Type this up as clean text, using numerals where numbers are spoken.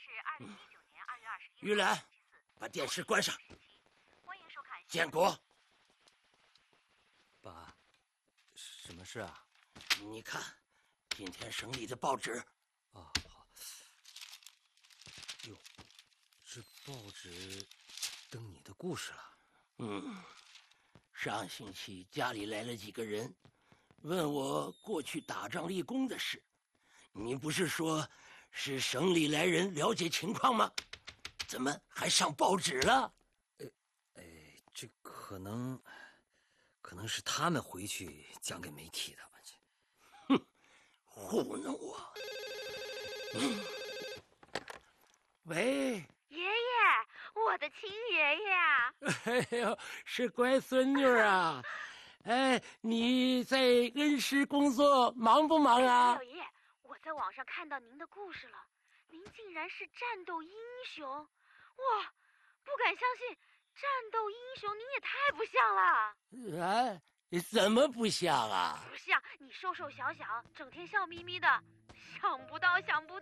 玉兰，把电视关上。建国， 爸，什么事啊？ 你看，今天省里的报纸。 哦，好。哟，这报纸登你的故事了。 上星期家里来了几个人，问我过去打仗立功的事。你不是说是省里来人了解情况吗？怎么还上报纸了？ 这可能是他们回去讲给媒体的吧？ 哼，糊弄我！喂， 爷爷，我的亲爷爷啊！ 哎呦，是乖孙女啊！哎，你在恩施工作忙不忙啊？ 老爷爷，我在网上看到您的故事了，您竟然是战斗英雄！哇，不敢相信，战斗英雄您也太不像了！ 啊，怎么不像啊？ 不像，你瘦瘦小小，整天笑眯眯的，想不到。